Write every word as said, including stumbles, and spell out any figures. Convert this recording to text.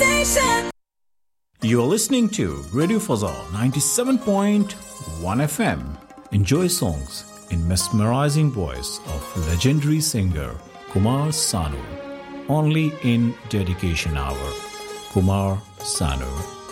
sensation. You are listening to Radio Fazal ninety-seven point one F M. Enjoy songs in mesmerizing voice of legendary singer Kumar Sanu. Only in Dedication Hour. Kumar Sanu.